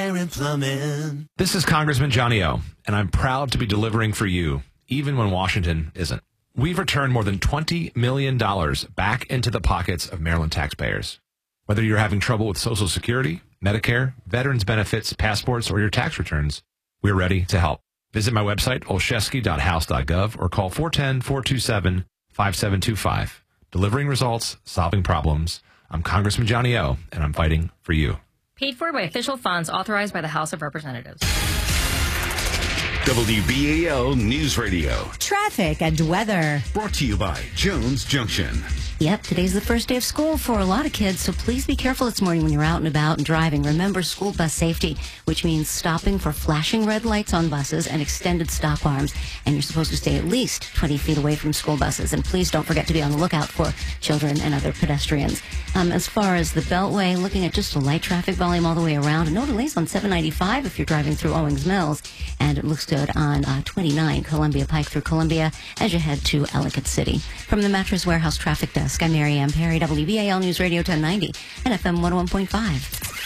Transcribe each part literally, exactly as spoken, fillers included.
Fire and Plumbing. This is Congressman Johnny O, and I'm proud to be delivering for you, even when Washington isn't. We've returned more than twenty million dollars back into the pockets of Maryland taxpayers. Whether you're having trouble with Social Security, Medicare, veterans benefits, passports, or your tax returns, we're ready to help. Visit my website, olszewski dot house dot gov, or call four one zero, four two seven, five seven two five. Delivering results, solving problems. I'm Congressman Johnny O, and I'm fighting for you. Paid for by official funds authorized by the House of Representatives. W B A L News Radio. Traffic and weather. Brought to you by Jones Junction. Yep, today's the first day of school for a lot of kids, so please be careful this morning when you're out and about and driving. Remember school bus safety, which means stopping for flashing red lights on buses and extended stop arms. And you're supposed to stay at least twenty feet away from school buses. And please don't forget to be on the lookout for children and other pedestrians. Um, as far as the Beltway, looking at just a light traffic volume all the way around. No delays on seven ninety-five if you're driving through Owings Mills. And it looks good on uh, twenty-nine Columbia Pike through Columbia as you head to Ellicott City. From the Mattress Warehouse Traffic Desk, I'm Mary Ann Perry, W B A L News Radio ten ninety and F M one oh one point five.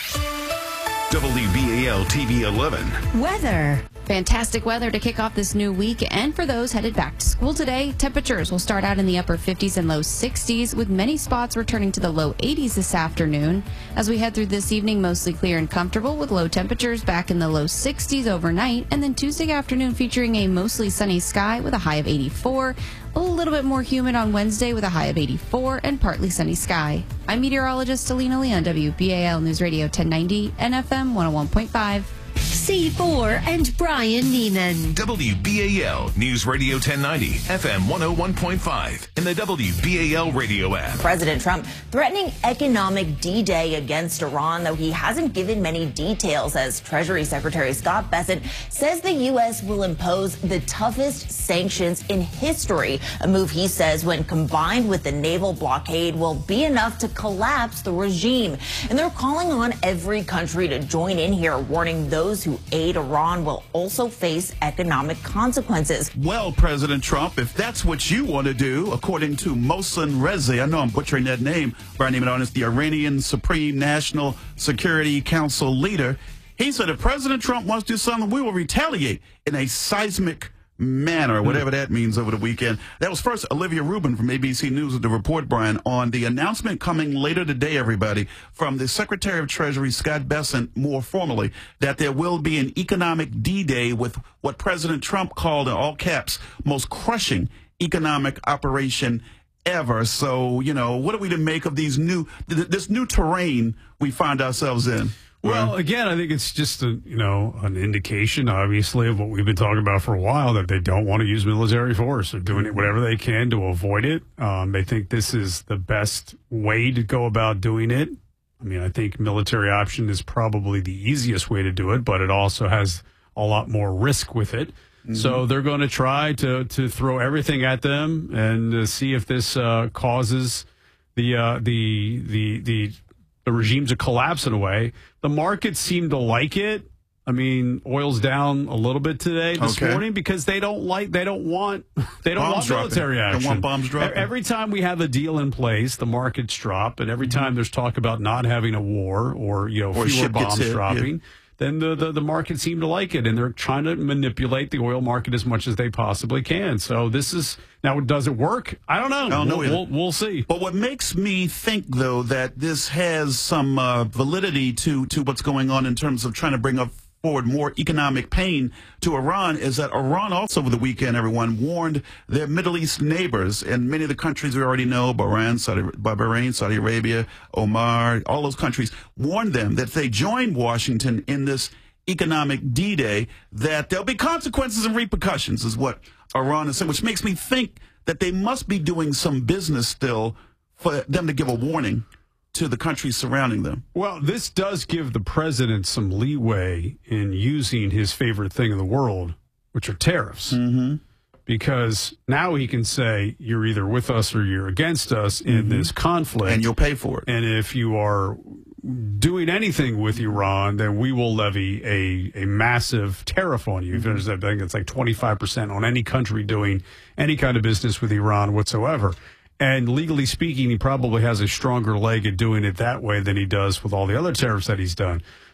W B A L T V eleven. Weather. Fantastic weather to kick off this new week, and for those headed back to school today, temperatures will start out in the upper fifties and low sixties, with many spots returning to the low eighties this afternoon. As we head through this evening, mostly clear and comfortable, with low temperatures back in the low sixties overnight, and then Tuesday afternoon featuring a mostly sunny sky with a high of eighty-four, a little bit more humid on Wednesday with a high of eighty-four, and partly sunny sky. I'm meteorologist Alina Lee on W B A L News Radio ten ninety and F M one oh one point five. C four and Brian Neiman. W B A L News Radio ten ninety, F M one oh one point five, and the W B A L radio app. President Trump threatening economic D-Day against Iran, though he hasn't given many details, as Treasury Secretary Scott Bessent says the U S will impose the toughest sanctions in history, a move he says, when combined with the naval blockade, will be enough to collapse the regime. And they're calling on every country to join in here, warning those who aid Iran will also face economic consequences. Well, President Trump, if that's what you want to do, according to Mohsen Reza, I know I'm butchering that name, Brian Neiman, is the Iranian Supreme National Security Council leader. He said if President Trump wants to do something, we will retaliate in a seismic manner, whatever that means, over the weekend. That was first Olivia Rubin from A B C News with the report, Brian, on the announcement coming later today, everybody, from the Secretary of Treasury, Scott Bessent, more formally, that there will be an economic D-Day with what President Trump called, in all caps, most crushing economic operation ever. So, you know, what are we to make of these new, this new terrain we find ourselves in? Well, again, I think it's just a, you know, an indication, obviously, of what we've been talking about for a while, that they don't want to use military force. They're doing it whatever they can to avoid it. Um, they think this is the best way to go about doing it. I mean, I think military option is probably the easiest way to do it, but it also has a lot more risk with it. Mm-hmm. So they're going to try to to throw everything at them and uh, see if this uh, causes the uh, the the the the regime to collapse in a way. The markets seem to like it. I mean, oil's down a little bit today, this okay. morning, because they don't like, they don't want, they don't bombs want military dropping. action. They want bombs dropping. Every time we have a deal in place, the markets drop, and every time there's talk about not having a war or, you know, or fewer bombs hit, dropping, yeah. then the, the, the market seem to like it, and they're trying to manipulate the oil market as much as they possibly can. So this is, now, does it work? I don't know. I don't know we'll, we'll, we'll see. But what makes me think, though, that this has some uh, validity to, to what's going on in terms of trying to bring up forward more economic pain to Iran is that Iran also over the weekend, everyone, warned their Middle East neighbors, and many of the countries we already know, Bahrain, Saudi, Bahrain, Saudi Arabia, Oman, all those countries, warned them that if they join Washington in this economic D-Day, that there'll be consequences and repercussions, is what Iran is saying, which makes me think that they must be doing some business still for them to give a warning to the countries surrounding them. Well, this does give the president some leeway in using his favorite thing in the world, which are tariffs. Mm-hmm. Because now he can say, you're either with us or you're against us in mm-hmm. this conflict. And you'll pay for it. And if you are doing anything with Iran, then we will levy a, a massive tariff on you. Mm-hmm. I think it's like twenty-five percent on any country doing any kind of business with Iran whatsoever. And legally speaking, he probably has a stronger leg at doing it that way than he does with all the other tariffs that he's done.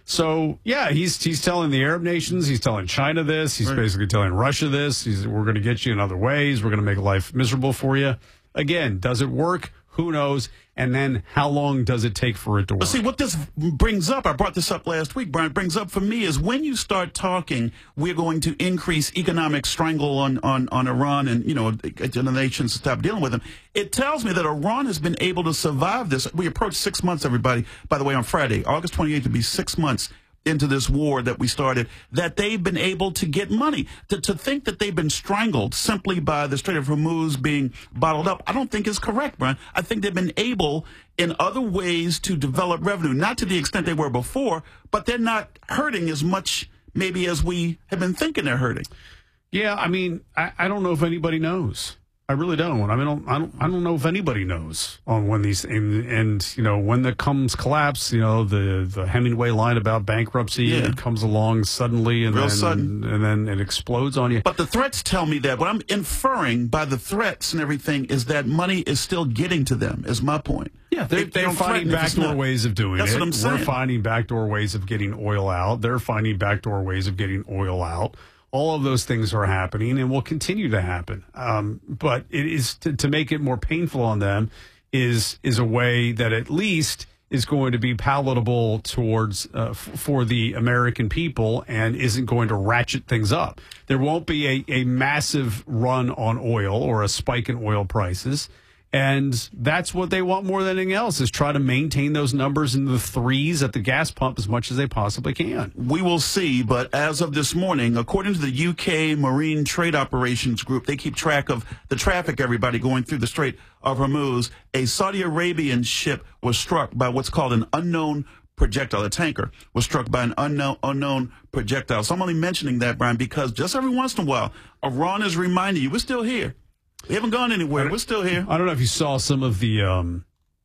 So, yeah, he's he's telling the Arab nations, he's telling China this, he's Right. basically telling Russia this. He's, we're going to get you in other ways. We're going to make life miserable for you. Again, does it work? Who knows? And then how long does it take for it to work? But see, what this brings up, I brought this up last week, Brian, brings up for me is when you start talking, we're going to increase economic strangle on, on, on Iran and, you know, the nations to stop dealing with them. It tells me that Iran has been able to survive this. We approach six months, everybody, by the way, on Friday, August twenty-eighth, to be six months into this war that we started, that they've been able to get money. To, to think that they've been strangled simply by the Strait of Hormuz being bottled up, I don't think is correct, Brian. I think they've been able in other ways to develop revenue, not to the extent they were before, but they're not hurting as much maybe as we have been thinking they're hurting. Yeah, I mean, I, I don't know if anybody knows. I really don't. I mean, I don't, I don't, I don't know if anybody knows on when these and, and you know when the comes collapse. You know, the the Hemingway line about bankruptcy, Yeah. it comes along suddenly and Real then sudden. and then it explodes on you. But the threats tell me that. What I'm inferring by the threats and everything is that money is still getting to them, is my point. Yeah, they're, They- they're don't finding threaten if it's backdoor not. ways of doing That's it. what I'm saying. We're finding backdoor ways of getting oil out. They're finding backdoor ways of getting oil out. All of those things are happening and will continue to happen. Um, but it is to, to make it more painful on them is is a way that at least is going to be palatable towards uh, f- for the American people and isn't going to ratchet things up. There won't be a, a massive run on oil or a spike in oil prices. And that's what they want more than anything else, is try to maintain those numbers in the threes at the gas pump as much as they possibly can. We will see, but as of this morning, according to the U K Marine Trade Operations Group, they keep track of the traffic, everybody, going through the Strait of Hormuz. A Saudi Arabian ship was struck by what's called an unknown projectile. A tanker was struck by an unknown unknown projectile. So I'm only mentioning that, Brian, because just every once in a while, Iran is reminding you, we're still here. We haven't gone anywhere. We're still here. I don't know if you saw some of the um,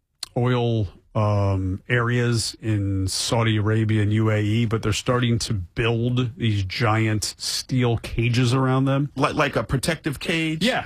oil um, areas in Saudi Arabia and U A E, but they're starting to build these giant steel cages around them. Like like a protective cage? Yeah.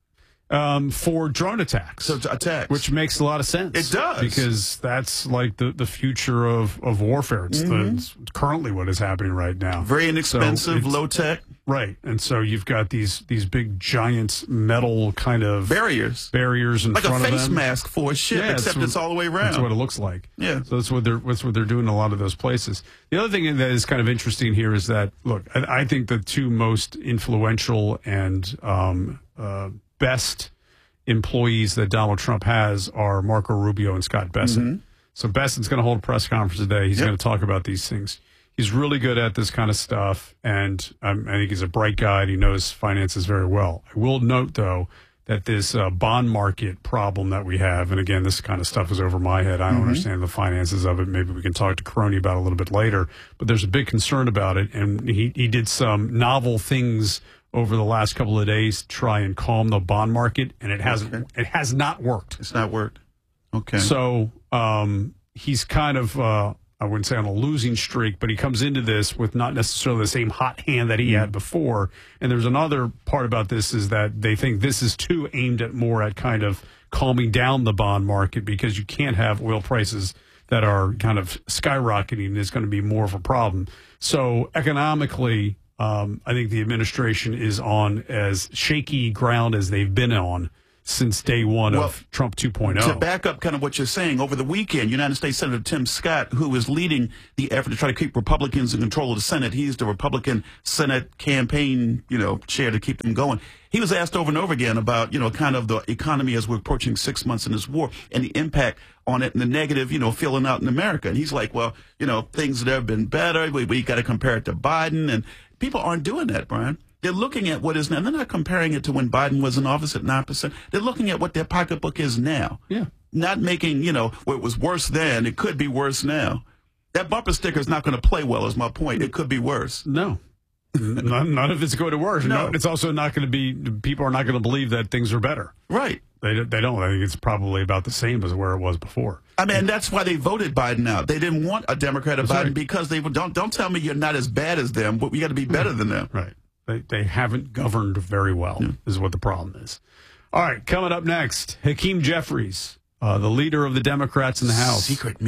Um, for drone attacks. So to attacks. Which makes a lot of sense. It does. Because that's like the, the future of, of warfare. It's, the, it's currently what is happening right now. Very inexpensive, So it's- low tech. Right. And so you've got these these big giant metal kind of Barriers. barriers in Like a front of them. face mask for a ship, Yeah, except what- it's all the way around. That's what it looks like. Yeah. So that's what they're that's what they're doing in a lot of those places. The other thing that is kind of interesting here is that, look, I, I think the two most influential and um, uh, best employees that Donald Trump has are Marco Rubio and Scott Bessent. Mm-hmm. So Bessent's going to hold a press conference today. He's Yep. going to talk about these things. He's really good at this kind of stuff, and um, I think he's a bright guy, and he knows finances very well. I will note, though, that this uh, bond market problem that we have, and again, this kind of stuff is over my head. I don't understand the finances of it. Maybe we can talk to Crony about it a little bit later, but there's a big concern about it, and he, he did some novel things over the last couple of days to try and calm the bond market, and it hasn't. Okay. It has not worked. It's not worked. Okay. So um, he's kind of, uh, I wouldn't say on a losing streak, but he comes into this with not necessarily the same hot hand that he had before. And there's another part about this is that they think this is too aimed at more at kind of calming down the bond market, because you can't have oil prices that are kind of skyrocketing. Is going to be more of a problem. So economically, um, I think the administration is on as shaky ground as they've been on since day one Well, of Trump two point To oh. back up kind of what you're saying, over the weekend, United States Senator Tim Scott, who is leading the effort to try to keep Republicans in control of the Senate, he's the Republican Senate campaign, you know, chair to keep them going. He was asked over and over again about, you know, kind of the economy as we're approaching six months in this war and the impact on it and the negative, you know, feeling out in America. And he's like, well, you know, things that have been better. We, we got to compare it to Biden. And people aren't doing that, Brian. They're looking at what is now. They're not comparing it to when Biden was in office at nine percent. They're looking at what their pocketbook is now. Yeah. Not making, you know, where it was worse then, it could be worse now. That bumper sticker is not going to play well, is my point. It could be worse. No. none, none of it's going to work. No. No, it's also not going to be, people are not going to believe that things are better. Right. They, they don't. I think it's probably about the same as where it was before. I mean, that's why they voted Biden out. They didn't want a Democrat or That's Biden right. because they would, don't, don't tell me you're not as bad as them, but we got to be better than them. Right. They, they haven't governed very well, yeah. is what the problem is. All right, coming up next, Hakeem Jeffries, uh, the leader of the Democrats in the House. Secret meetings.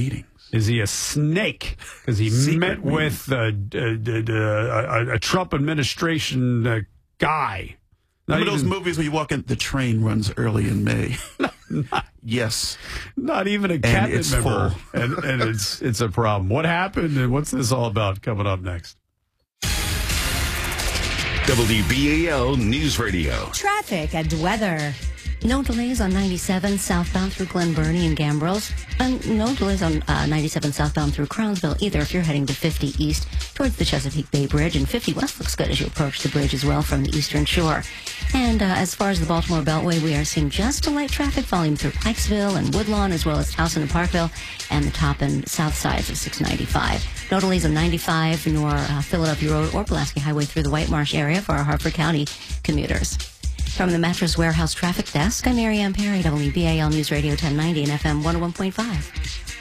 Is he a snake? Because he Secret met meeting. with uh, d- d- d- a, a Trump administration uh, guy. Not Remember those even- movies where you walk in, the train runs early in May? Yes. Not even a cabinet it's member, full. and, and it's it's a problem. What happened, and what's this all about? Coming up next. W B A L News Radio. Traffic and weather. No delays on ninety-seven southbound through Glen Burnie and Gambrills. And no delays on uh, ninety-seven southbound through Crownsville either if you're heading to fifty east towards the Chesapeake Bay Bridge. And fifty west looks good as you approach the bridge as well from the eastern shore. And uh, as far as the Baltimore Beltway, we are seeing just a light traffic volume through Pikesville and Woodlawn, as well as Towson and Parkville, and the top and south sides of six ninety-five. No delays on ninety-five nor uh, Philadelphia Road or Pulaski Highway through the White Marsh area for our Hartford County commuters. From the Mattress Warehouse Traffic Desk, I'm Mary Ann Perry, W B A L News Radio ten ninety and F M one oh one point five.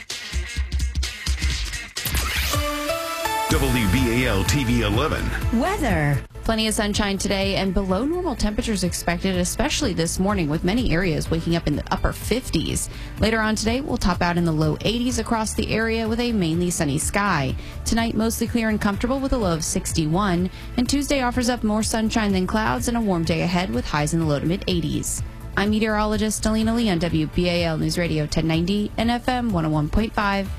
W B A L T V eleven. Weather. Plenty of sunshine today and below normal temperatures expected, especially this morning, with many areas waking up in the upper fifties. Later on today, we'll top out in the low eighties across the area with a mainly sunny sky. Tonight, mostly clear and comfortable with a low of sixty-one. And Tuesday offers up more sunshine than clouds and a warm day ahead with highs in the low to mid eighties. I'm meteorologist Alina Lee on W B A L News Radio ten ninety and F M one oh one point five.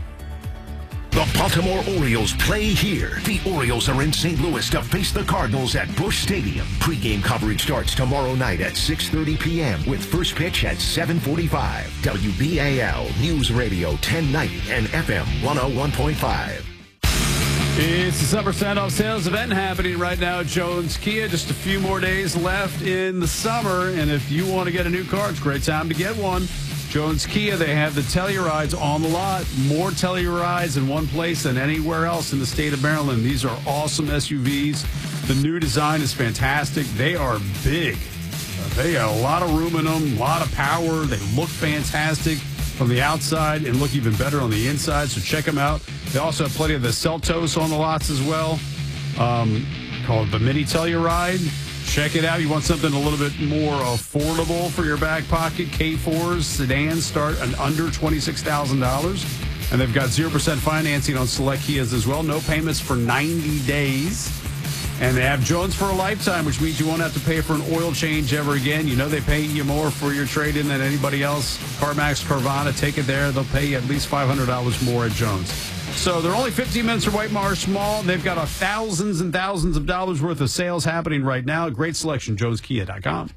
The Baltimore Orioles play here. The Orioles are in Saint Louis to face the Cardinals at Busch Stadium. Pre-game coverage starts tomorrow night at six thirty p.m. with first pitch at seven forty-five. W B A L News Radio ten ninety and F M one oh one point five. It's the summer standoff sales event happening right now at Jones Kia. Just a few more days left in the summer, and if you want to get a new car, it's a great time to get one. Jones Kia, they have the Tellurides on the lot. More Tellurides in one place than anywhere else in the state of Maryland. These are awesome S U Vs. The new design is fantastic. They are big. Uh, they got a lot of room in them, a lot of power. They look fantastic from the outside and look even better on the inside, so check them out. They also have plenty of the Seltos on the lots as well, um, called the Mini Telluride. Check it out. You want something a little bit more affordable for your back pocket? K fours, sedans start at under twenty-six thousand dollars. And they've got zero percent financing on select Kias as well. No payments for ninety days. And they have Jones for a lifetime, which means you won't have to pay for an oil change ever again. You know they pay you more for your trade-in than anybody else. CarMax, Carvana, take it there. They'll pay you at least five hundred dollars more at Jones. So they're only fifteen minutes from White Marsh Mall. They've got a thousands and thousands of dollars worth of sales happening right now. Great selection, jones kia dot com.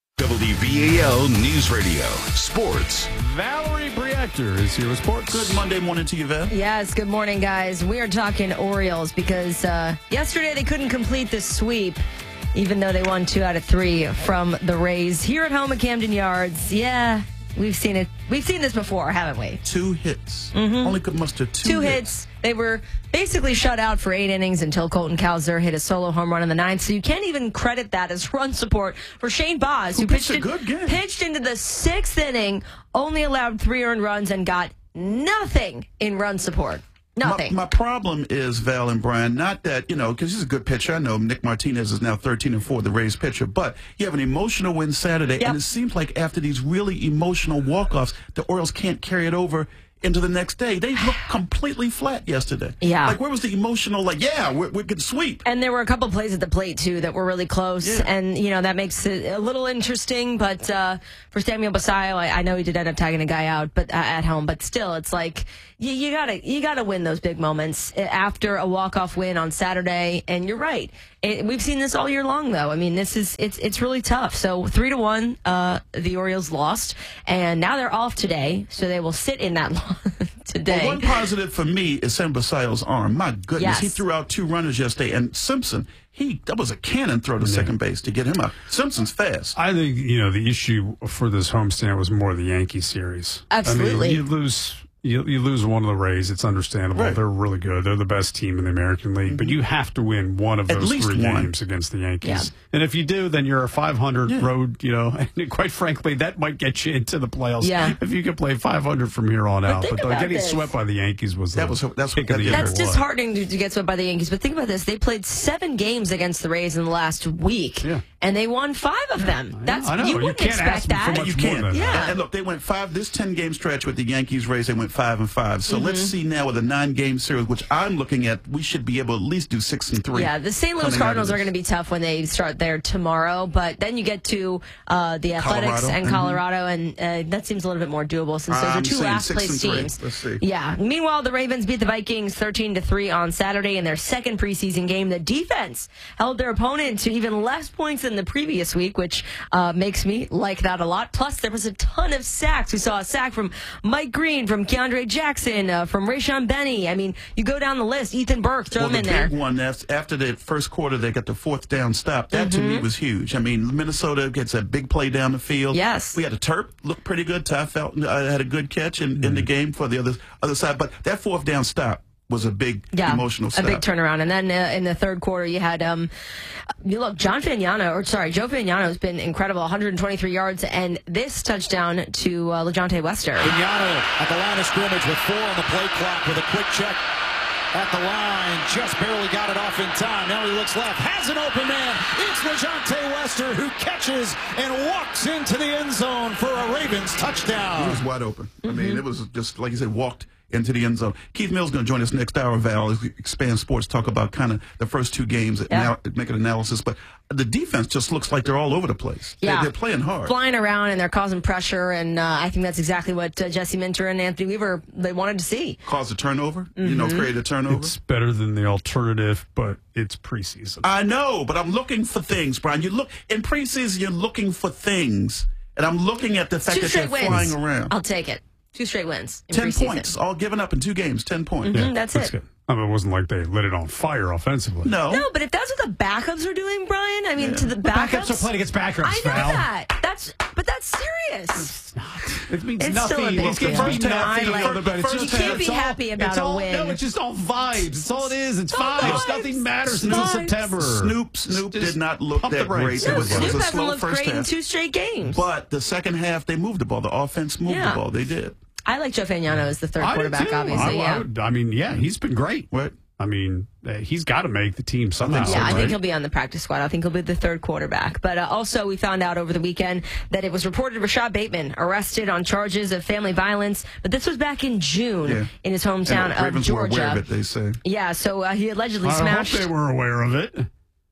W B A L News Radio. Sports. Valerie Briector is here with sports. Good Monday morning to you, Val. Yes, good morning, guys. We are talking Orioles because uh, yesterday they couldn't complete the sweep, even though they won two out of three from the Rays here at home at Camden Yards. Yeah, we've seen it. We've seen this before, haven't we? Two hits. Mm-hmm. Only could muster two, Two hits. They were basically shut out for eight innings until Colton Cowser hit a solo home run in the ninth. So you can't even credit that as run support for Shane Baz, who, Who pitched pitched, a in- good game. pitched into the sixth inning, only allowed three earned runs, and got nothing in run support. Nothing. My, my problem is, Val and Brian, not that, you know, because he's a good pitcher. I know Nick Martinez is now thirteen and four, the Rays pitcher, but you have an emotional win Saturday, Yep. and it seems like after these really emotional walk-offs, the Orioles can't carry it over into the next day. They looked completely flat yesterday. Yeah. Like, where was the emotional, like, yeah, we, we could sweep. And there were a couple plays at the plate, too, that were really close. Yeah. And, you know, that makes it a little interesting. But uh, for Samuel Basayo, I, I know he did end up tagging a guy out but uh, at home. But still, it's like, you, you gotta you gotta win those big moments after a walk-off win on Saturday. And you're right. It, we've seen this all year long, though. I mean, this is it's it's really tough. So three to one, uh, the Orioles lost. And now they're off today. So they will sit in that loss today. Well, one positive for me is Sam Basayo's arm. My goodness, Yes. he threw out two runners yesterday, and Simpson, he that was a cannon throw to second base to get him out. Simpson's fast. I think, you know, the issue for this homestand was more the Yankee series. Absolutely. I mean, you lose you, you lose one of the Rays. It's understandable. Right. They're really good. They're the best team in the American League. But you have to win one of At those least three one. games against the Yankees. Yeah. And if you do, then you're a five hundred Yeah. road, you know. And quite frankly, that might get you into the playoffs Yeah. if you can play five hundred from here on out. think But uh, about getting this. swept by the Yankees was That the was- that's kick what- of the that- year. That's It was. disheartening to, to get swept by the Yankees. But think about this. They played seven games against the Rays in the last week. Yeah. and they won five of them. That's I know. you You wouldn't can't expect ask them for that. much You more can't. than that. Yeah. And, and look, they went five. This ten-game stretch with the Yankees race, they went five and five. So let's see now with a nine-game series, which I'm looking at, we should be able to at least do six and three. Yeah, the Saint Louis coming out of Cardinals are this. going to be tough when they start there tomorrow, but then you get to uh, the Athletics Colorado. and Mhm. Colorado, and uh, that seems a little bit more doable since those are I'm two saying last six place and three. teams. Let's see. Yeah. Meanwhile, the Ravens beat the Vikings thirteen to three on Saturday in their second preseason game. The defense held their opponent to even less points than the previous week, which uh, makes me like that a lot. Plus, there was a ton of sacks. We saw a sack from Mike Green, from Keandre Jackson, uh, from Rayshon Benny. I mean, you go down the list. Ethan Burke, throw Well, him the in there. big one, that's after the first quarter, they got the fourth down stop. That to me was huge. I mean, Minnesota gets a big play down the field. Yes. We had a Terp, looked pretty good. Ty Felton uh, had a good catch in, in the game for the other other side. But that fourth down stop was a big Yeah, emotional a stop. big turnaround. And then uh, in the third quarter, you had, um, you look, John Fagnano, or sorry, Joe Fagnano has been incredible, one hundred twenty-three yards, and this touchdown to uh, LeJontay Wester. Vignano at the line of scrimmage with four on the play clock with a quick check at the line. Just barely got it off in time. Now he looks left, has an open man. It's LeJontay Wester who catches and walks into the end zone for a Ravens touchdown. It was wide open. I mean, it was just, like you said, walked into the end zone. Keith Mills going to join us next hour, Val, as we expand sports, talk about kind of the first two games, Yeah. now, make an analysis. But the defense just looks like they're all over the place. Yeah. They, they're playing hard. Flying around, and they're causing pressure, and uh, I think that's exactly what uh, Jesse Minter and Anthony Weaver, they wanted to see. Cause a turnover, you know, Mhm. create a turnover. It's better than the alternative, but it's preseason. I know, but I'm looking for things, Brian. You look in preseason, you're looking for things, and I'm looking at the fact Two that they're straight flying wins. around. I'll take it. Two straight wins in Ten preseason. points, all given up in two games. Ten points. Mhm, that's it. good. I mean, it wasn't like they lit it on fire offensively. No. No, but if that's what the backups are doing, Brian, I mean, to the But backups. backups are playing against backups, I know Val. that. That's, but that's serious. It means It's nothing. still a big It's deal. first half I thing like- on the bench. It's you just- can't it's be all- happy about it's a all- win. No, it's just all vibes. It's all it is. It's All vibes. vibes. Nothing matters It's until vibes. September. Snoop, Snoop Just did not look pump the that great. brakes. It No, was, it was Snoop a hasn't slow looked first great in half. two straight games. But the second half, they moved the ball. The offense moved Yeah. the ball. They did. I like Joe Fagnano as the third I do quarterback, too. obviously. I, yeah. I, would- I mean, yeah, he's been great. What? I mean, uh, he's got to make the team somehow. Yeah, I right? think he'll be on the practice squad. I think he'll be the third quarterback. But uh, also, we found out over the weekend that it was reported Rashad Bateman arrested on charges of family violence. But this was back in June Yeah. in his hometown And of Ravens Georgia. were aware of it, they say. Yeah, so uh, he allegedly I smashed. hope they were aware of it.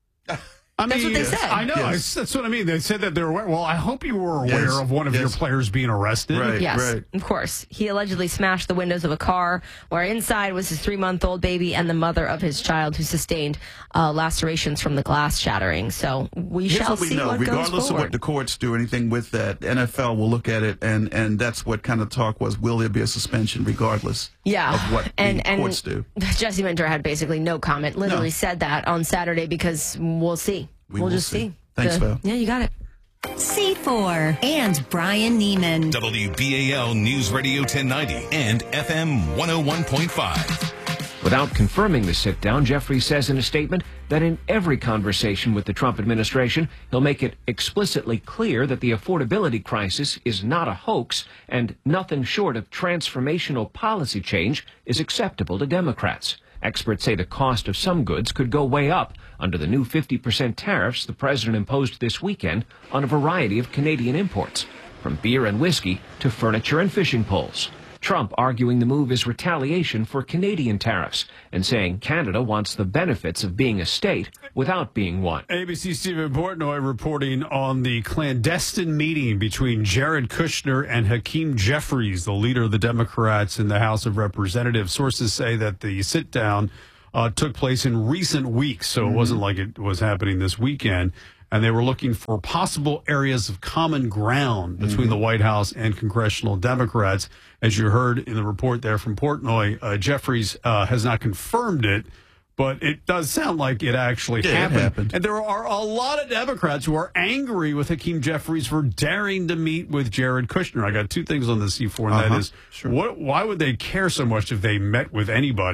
I That's mean, what they said. I know. Yes. I, that's what I mean. They said that they're aware. Well, I hope you were aware Yes. of one of your Yes. players being arrested. Right. Yes, right. of course. He allegedly smashed the windows of a car where inside was his three-month-old baby and the mother of his child, who sustained uh, lacerations from the glass shattering. So we Here's shall what we see know. what Regardless goes of forward. what the courts do, anything with that, N F L will look at it, and, and that's what kind of talk was, will there be a suspension regardless Yeah, of what and the and courts do? Jesse Minter had basically no comment. Literally No. said that on Saturday because we'll see. We will will just see. see. Thanks, The- Val. Yeah, you got it. C four and Brian Neiman. W B A L News Radio ten ninety and F M one oh one point five. Without confirming the sit-down, Jeffries says in a statement that in every conversation with the Trump administration, he'll make it explicitly clear that the affordability crisis is not a hoax and nothing short of transformational policy change is acceptable to Democrats. Experts say the cost of some goods could go way up under the new fifty percent tariffs the president imposed this weekend on a variety of Canadian imports, from beer and whiskey to furniture and fishing poles. Trump arguing the move is retaliation for Canadian tariffs and saying Canada wants the benefits of being a state without being one. A B C's Stephen Portnoy reporting on the clandestine meeting between Jared Kushner and Hakeem Jeffries, the leader of the Democrats in the House of Representatives. Sources say that the sit-down uh, took place in recent weeks, so it wasn't like it was happening this weekend. And they were looking for possible areas of common ground between the White House and congressional Democrats. As you heard in the report there from Portnoy, uh, Jeffries uh, has not confirmed it, but it does sound like it actually Yeah, it happened. happened. And there are a lot of Democrats who are angry with Hakeem Jeffries for daring to meet with Jared Kushner. I got two things on the C four, and Uh-huh. that is, what, why would they care so much if they met with anybody?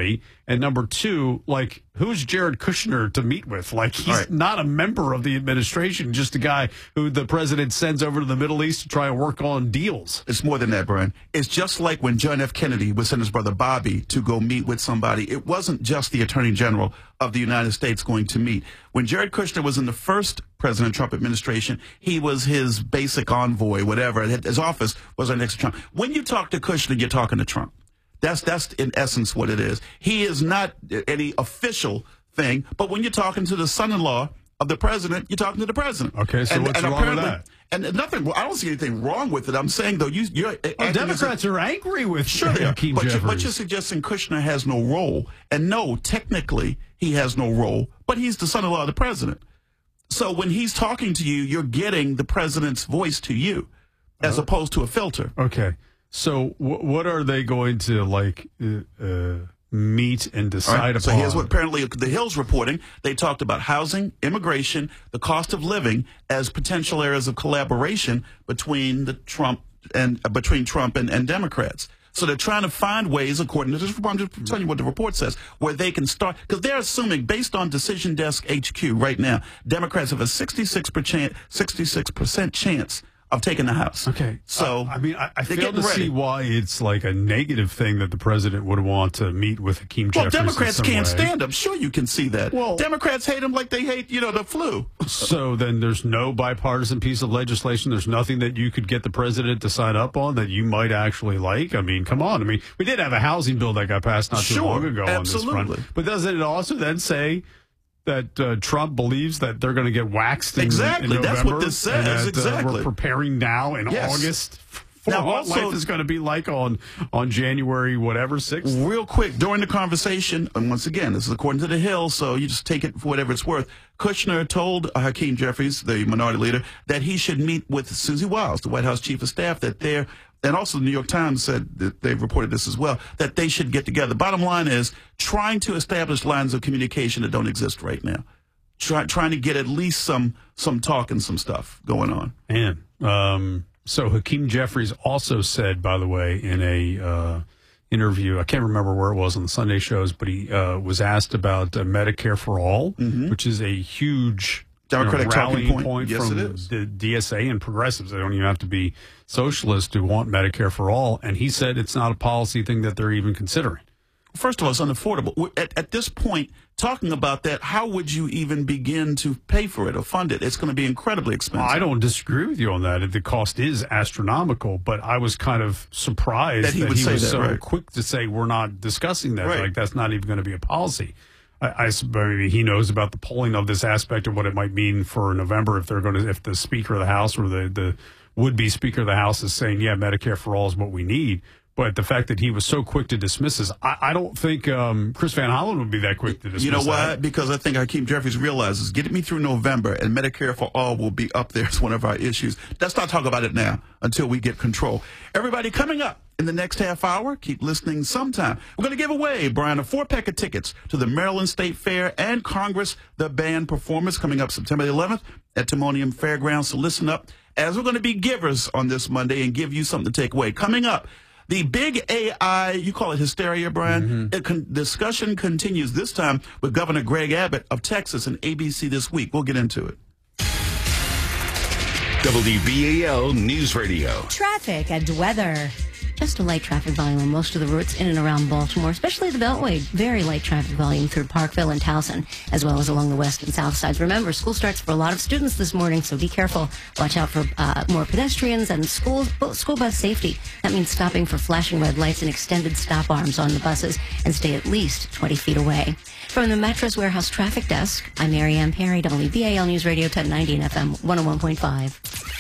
And number two, like, who's Jared Kushner to meet with? Like, he's right. not a member of the administration, just a guy who the president sends over to the Middle East to try and work on deals. It's more than that, Brian. It's just like when John F. Kennedy would send his brother Bobby to go meet with somebody. It wasn't just the Attorney General of the United States going to meet. When Jared Kushner was in the first President Trump administration, he was his basic envoy, whatever. His office was right next to Trump. When you talk to Kushner, you're talking to Trump. That's that's in essence what it is. He is not any official thing, but when you're talking to the son-in-law of the president, you're talking to the president. Okay, so and, what's and wrong with that? And nothing. I don't see anything wrong with it. I'm saying though, you, you're oh, Democrats are angry with sure, they are. Hakeem But, you, Jeffries. but you're suggesting Kushner has no role, and no, technically he has no role, but he's the son-in-law of the president. So when he's talking to you, you're getting the president's voice to you, as oh. opposed to a filter. Okay. So w- what are they going to, like, uh, uh, meet and decide right. upon? So here's what apparently the Hill's reporting. They talked about housing, immigration, the cost of living as potential areas of collaboration between the Trump and uh, between Trump and, and Democrats. So they're trying to find ways, according to this report, I'm just telling you what the report says, where they can start, because they're assuming, based on Decision Desk H Q right now, Democrats have a sixty-six percent, sixty-six percent chance of taking the House. Okay. So, uh, I mean, I, I fail to ready. see why it's like a negative thing that the president would want to meet with Hakeem Well, Jeffries. Democrats in some can't way. stand him. Sure, you can see that. Well, Democrats hate him like they hate, you know, the flu. So then there's no bipartisan piece of legislation. There's nothing that you could get the president to sign up on that you might actually like. I mean, come on. I mean, we did have a housing bill that got passed not too Sure, long ago absolutely. on this front. But doesn't it also then say that uh, Trump believes that they're going to get waxed in, exactly. in That's November? what this says. And that, exactly. Uh, we're preparing now in yes. August for now, what also, life is going to be like on, on January whatever, sixth. Real quick, during the conversation, and once again, this is according to the Hill, so you just take it for whatever it's worth, Kushner told Hakeem Jeffries, the minority leader, that he should meet with Susie Wiles, the White House chief of staff, that they're and also the New York Times said that they've reported this as well, that they should get together. Bottom line is trying to establish lines of communication that don't exist right now. Try, trying to get at least some some talk and some stuff going on. And um, so Hakeem Jeffries also said, by the way, in a uh, interview, I can't remember where it was on the Sunday shows, but he uh, was asked about uh, Medicare for All, mm-hmm. which is a huge Democratic you know, rallying talking point, point yes, from it is. the D S A and progressives. They don't even have to be socialists to want Medicare for all. And he said it's not a policy thing that they're even considering. First of all, it's unaffordable. At, at this point, talking about that, how would you even begin to pay for it or fund it? It's going to be incredibly expensive. I don't disagree with you on that. The cost is astronomical, but I was kind of surprised that he, that would he say was that, so right. quick to say we're not discussing that. Right. Like that's not even going to be a policy. I, I maybe he knows about the polling of this aspect of what it might mean for November if they're going to if the Speaker of the House or the the would be Speaker of the House is saying yeah Medicare for all is what we need. But the fact that he was so quick to dismiss this, I, I don't think um, Chris Van Hollen would be that quick to dismiss You know why? that. Because I think Hakeem Jeffries realizes getting me through November and Medicare for all will be up there as one of our issues. Let's not talk about it now until we get control. Everybody coming up in the next half hour, keep listening sometime. We're going to give away, Brian, a four-pack of tickets to the Maryland State Fair and Congress the Band performance coming up September eleventh at Timonium Fairgrounds. So listen up as we're going to be givers on this Monday and give you something to take away. Coming up, the big A I, you call it hysteria, Brian, mm-hmm. it con- discussion continues this time with Governor Greg Abbott of Texas and A B C This Week. We'll get into it. W B A L News Radio. Traffic and weather. Just a light traffic volume on most of the routes in and around Baltimore, especially the Beltway. Very light traffic volume through Parkville and Towson, as well as along the west and south sides. Remember, school starts for a lot of students this morning, so be careful. Watch out for uh, more pedestrians and school, school bus safety. That means stopping for flashing red lights and extended stop arms on the buses, and stay at least twenty feet away. From the Mattress Warehouse Traffic Desk, I'm Mary Ann Perry, W B A L News Radio ten ninety and F M one oh one point five.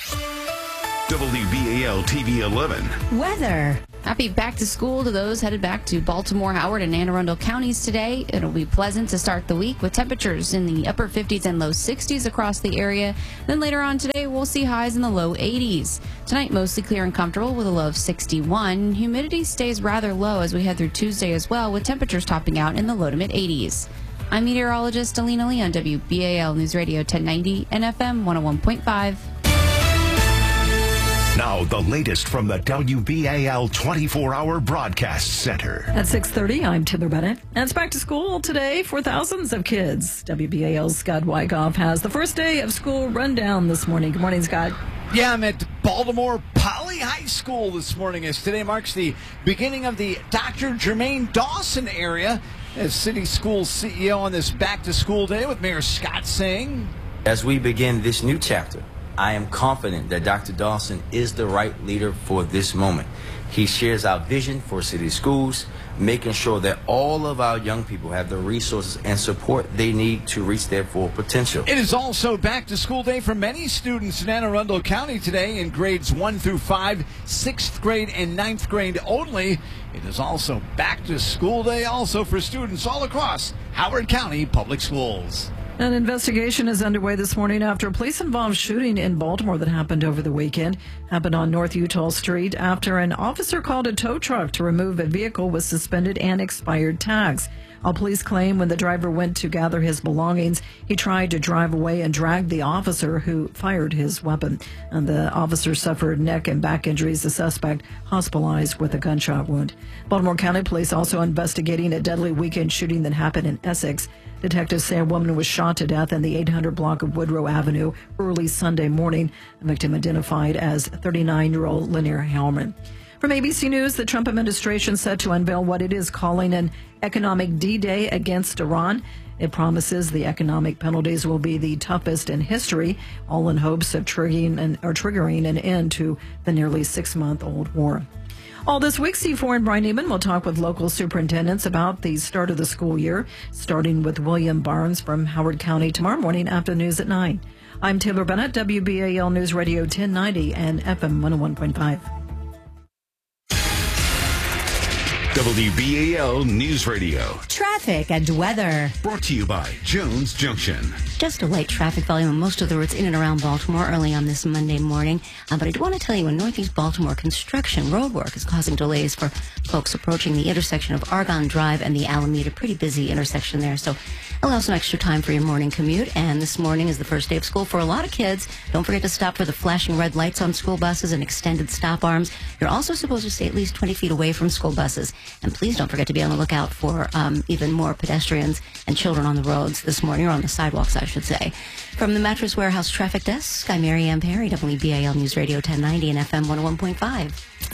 W B A L T V eleven. Weather. Happy back to school to those headed back to Baltimore, Howard, and Anne Arundel counties today. It'll be pleasant to start the week with temperatures in the upper fifties and low sixties across the area. Then later on today, we'll see highs in the low eighties. Tonight, mostly clear and comfortable with a low of sixty-one. Humidity stays rather low as we head through Tuesday as well, with temperatures topping out in the low to mid eighties. I'm meteorologist Alina Lee on W B A L News Radio ten ninety and F M one oh one point five. Now, the latest from the W B A L twenty-four hour Broadcast Center. At six thirty, I'm Taylor Bennett. And it's back to school today for thousands of kids. W B A L's Scott Wyckoff has the first day of school rundown this morning. Good morning, Scott. Yeah, I'm at Baltimore Poly High School this morning as today marks the beginning of the Doctor Jermaine Dawson area as City Schools C E O on this back to school day with Mayor Scott saying, as we begin this new chapter, I am confident that Doctor Dawson is the right leader for this moment. He shares our vision for city schools, making sure that all of our young people have the resources and support they need to reach their full potential. It is also back to school day for many students in Anne Arundel County today in grades one through five, sixth grade and ninth grade only. It is also back to school day also for students all across Howard County Public Schools. An investigation is underway this morning after a police-involved shooting in Baltimore that happened over the weekend. Happened on North Utah Street after an officer called a tow truck to remove a vehicle with suspended and expired tags. All police claim when the driver went to gather his belongings, he tried to drive away and dragged the officer who fired his weapon. And the officer suffered neck and back injuries. The suspect hospitalized with a gunshot wound. Baltimore County Police also investigating a deadly weekend shooting that happened in Essex. Detectives say a woman was shot to death in the eight hundred block of Woodrow Avenue early Sunday morning. The victim identified as thirty-nine-year-old Lanier Hellman. From A B C News, the Trump administration set to unveil what it is calling an economic D-Day against Iran. It promises the economic penalties will be the toughest in history, all in hopes of triggering an, or triggering an end to the nearly six-month-old war. All this week, C four and Brian Neiman will talk with local superintendents about the start of the school year, starting with William Barnes from Howard County tomorrow morning after news at nine. I'm Taylor Bennett, W B A L News Radio ten ninety and F M one oh one point five. W B A L News Radio. Traffic and weather. Brought to you by Jones Junction. Just a light traffic volume on most of the roads in and around Baltimore early on this Monday morning. Uh, but I do want to tell you in Northeast Baltimore, construction road work is causing delays for folks approaching the intersection of Argonne Drive and the Alameda. Pretty busy intersection there. So allow some extra time for your morning commute. And this morning is the first day of school for a lot of kids. Don't forget to stop for the flashing red lights on school buses and extended stop arms. You're also supposed to stay at least twenty feet away from school buses. And please don't forget to be on the lookout for um, even more pedestrians and children on the roads this morning, or on the sidewalks, I should say. From the Mattress Warehouse Traffic Desk, I'm Mary Ann Perry, W B A L News Radio ten ninety and F M one oh one point five.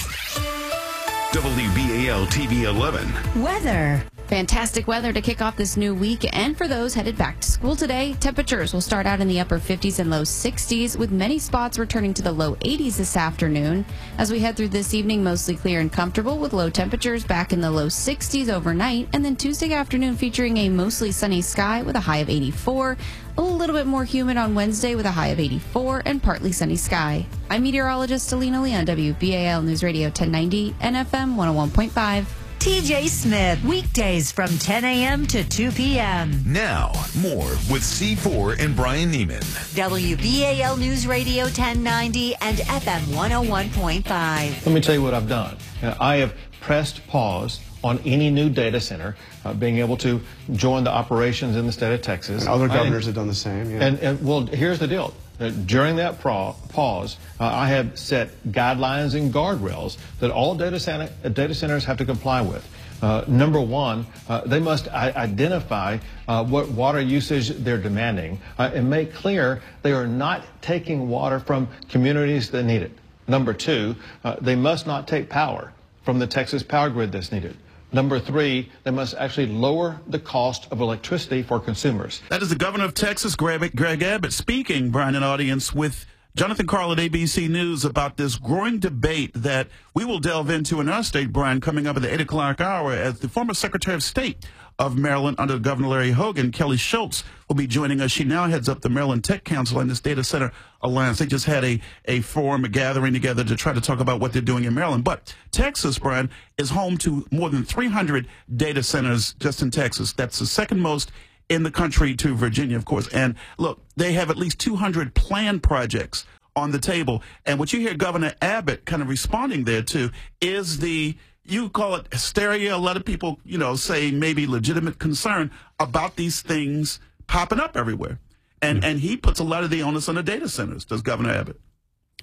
W B A L T V eleven. Weather. Fantastic weather to kick off this new week, and for those headed back to school today, temperatures will start out in the upper fifties and low sixties, with many spots returning to the low eighties this afternoon. As we head through this evening, mostly clear and comfortable, with low temperatures back in the low sixties overnight, and then Tuesday afternoon featuring a mostly sunny sky with a high of eighty-four, a little bit more humid on Wednesday with a high of eighty-four, and partly sunny sky. I'm meteorologist Alina Lee on W B A L News Radio ten ninety and F M one oh one point five. T J Smith, weekdays from ten a.m. to two p.m. Now, more with C four and Brian Neiman. W B A L News Radio ten ninety and F M one oh one point five. Let me tell you what I've done. Uh, I have pressed pause on any new data center, uh, being able to join the operations in the state of Texas. And other governors have done the same. Yeah. And, and well, here's the deal. Uh, during that pro- pause, uh, I have set guidelines and guardrails that all data, center, uh, data centers have to comply with. Uh, number one, uh, they must I- identify uh, what water usage they're demanding uh, and make clear they are not taking water from communities that need it. Number two, uh, they must not take power from the Texas power grid that's needed. Number three, they must actually lower the cost of electricity for consumers. That is the governor of Texas, Greg, Greg Abbott, speaking, Brian, in audience with Jonathan Carl at A B C News about this growing debate that we will delve into in our state, Brian, coming up at the eight o'clock hour, as the former Secretary of State of Maryland under Governor Larry Hogan, Kelly Schultz, will be joining us. She now heads up the Maryland Tech Council and this Data Center Alliance. They just had a, a forum, a gathering together to try to talk about what they're doing in Maryland. But Texas, Brian, is home to more than three hundred data centers just in Texas. That's the second most in the country to Virginia, of course. And look, they have at least two hundred planned projects on the table. And what you hear Governor Abbott kind of responding there to is the, you call it hysteria. A lot of people, you know, say maybe legitimate concern about these things popping up everywhere. And, mm-hmm. and he puts a lot of the onus on the data centers, does Governor Abbott.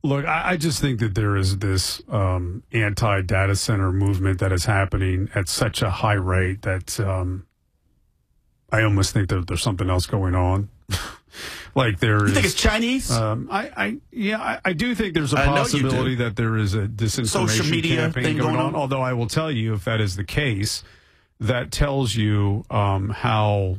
Look, I, I just think that there is this um, anti-data center movement that is happening at such a high rate that um, I almost think that there's something else going on. Like there is. You think it's Chinese? Um, I, I, yeah, I, I do think there's a I know you possibility do. that there is a disinformation Social media campaign thing going, going on. on. Although I will tell you, if that is the case, that tells you um, how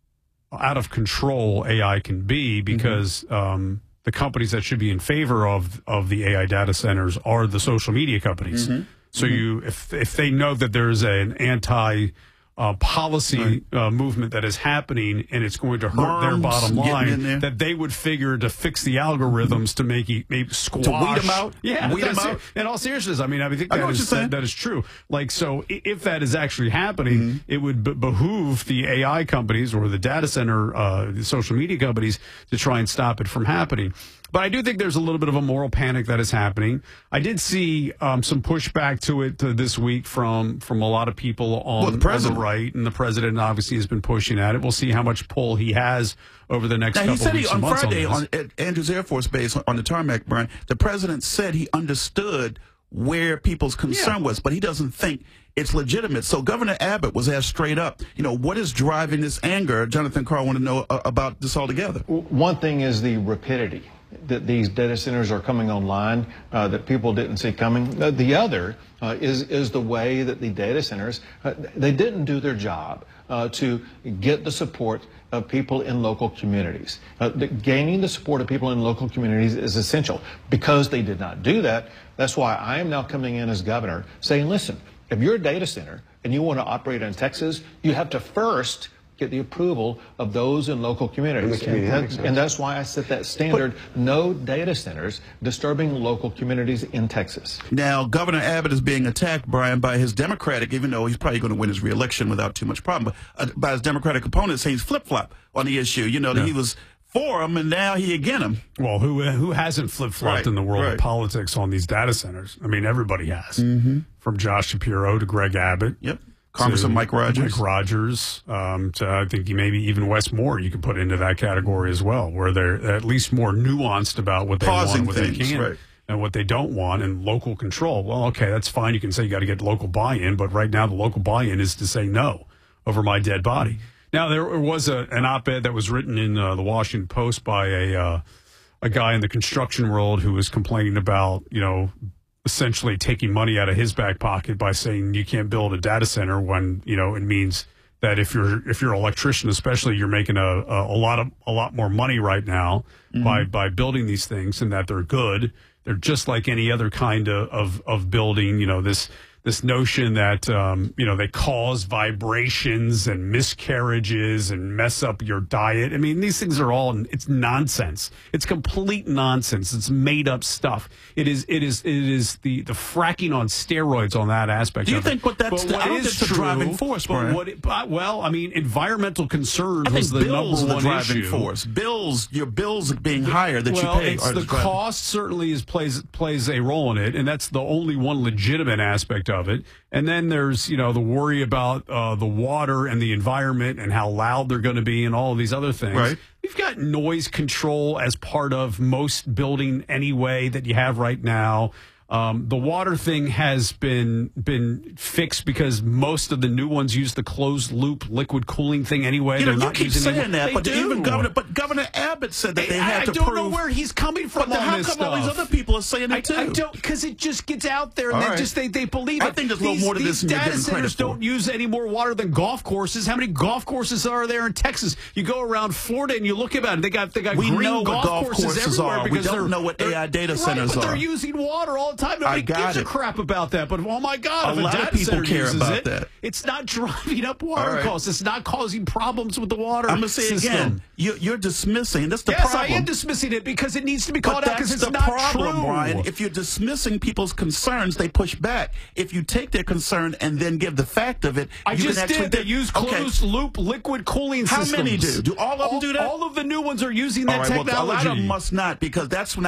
out of control A I can be, because mm-hmm. um, the companies that should be in favor of of the A I data centers are the social media companies. Mm-hmm. So mm-hmm. you, if if they know that there is an anti Uh, policy right. uh, movement that is happening and it's going to hurt Worms, their bottom line, that they would figure to fix the algorithms to make it maybe squash. To weed them out? Yeah. Weed them out? In all seriousness, I mean, I think I that, is, that, that is true. Like, so if that is actually happening, mm-hmm. it would be- behoove the A I companies or the data center, uh, the social media companies to try and stop it from happening. But I do think there's a little bit of a moral panic that is happening. I did see um, some pushback to it uh, this week from from a lot of people on, well, the on the right, and the president obviously has been pushing at it. We'll see how much pull he has over the next now, couple he said of weeks he, on and months Friday on, on at Andrews Air Force Base on the tarmac, Brian, the president said he understood where people's concern yeah. was, but he doesn't think it's legitimate. So Governor Abbott was asked straight up, you know, what is driving this anger? Jonathan Carr wanted to know uh, about this altogether. One thing is the rapidity that these data centers are coming online uh, that people didn't see coming. Uh, the other uh, is is the way that the data centers, uh, they didn't do their job uh, to get the support of people in local communities. Uh, the, gaining the support of people in local communities is essential. Because they did not do that, that's why I am now coming in as governor saying, listen, if you're a data center and you want to operate in Texas, you have to first get the approval of those in local communities. And, that, and that's why I set that standard, but, no data centers disturbing local communities in Texas. Now, Governor Abbott is being attacked, Brian, by his Democratic, even though he's probably going to win his reelection without too much problem, but uh, by his Democratic opponents saying he's flip-flop on the issue. You know, yeah. that he was for him and now he against him. Well, who who hasn't flip-flopped right, in the world right. of politics on these data centers? I mean, everybody has. Mm-hmm. From Josh Shapiro to Greg Abbott. Yep. Congressman Mike Rogers. Mike Rogers. Um, to, I think maybe even Wes Moore you could put into that category as well, where they're at least more nuanced about what they Pausing want, what things, they can, right. and what they don't want, and local control. Well, okay, that's fine. You can say you got to get local buy-in, but right now the local buy-in is to say no over my dead body. Now, there was a, an op-ed that was written in uh, the Washington Post by a uh, a guy in the construction world who was complaining about, you know, essentially taking money out of his back pocket by saying you can't build a data center when, you know, it means that if you're if you're an electrician, especially, you're making a, a, a lot of a lot more money right now mm-hmm. by by building these things, and that they're good. They're just like any other kind of of, of building. You know, this this notion that um, you know, they cause vibrations and miscarriages and mess up your diet. I mean, these things are all it's nonsense. It's complete nonsense. It's made up stuff. It is it is it is the the fracking on steroids on that aspect. Do you of think it. what that's but the, what I don't is think the true, driving force, but Brian. what it, but, well, I mean, environmental concerns I think was the bills number are the one driving issue. force. Bills, your bills being higher that well, you pay. It's are the driving. cost certainly is plays plays a role in it, and that's the only one legitimate aspect of it. And then there's, you know, the worry about uh, the water and the environment and how loud they're going to be and all of these other things. Right. We've got noise control as part of most building anyway that you have right now. Um, the water thing has been been fixed because most of the new ones use the closed loop liquid cooling thing anyway. You know, They're you not keep using saying that, they but do. even Governor, but Governor Abbott said that they I, had I to don't prove. know where he's coming from But on how this come stuff. all these other people are saying it I, too? I don't, because it just gets out there and All they right. just they, they believe it. I think there's a little these, more to this these than you're data giving credit centers for. don't use any more water than golf courses. How many golf courses are there in Texas? You go around Florida and you look about it. They got they got We green know what golf, golf courses, courses everywhere are. We because don't they're- know what they're- A I data right, centers but are. they're using water all the time. Nobody I got gives it. a crap about that. But oh my God, A if a lot of data people center care uses about it, that. it's not driving up water All right. costs. It's not causing problems with the water. I'm going to say system. again, you, you're dismissing. That's the yes, problem. I am dismissing it because it needs to be But called out because that's it's the not problem, true. Brian. If you're dismissing people's concerns, they push back. If you take their concern and then give the fact of it, I you just can actually did. They use closed loop liquid cooling How systems. many do? Do all of them do that? All of the new ones are using All that right, well, technology. a lot of them must not, because that's when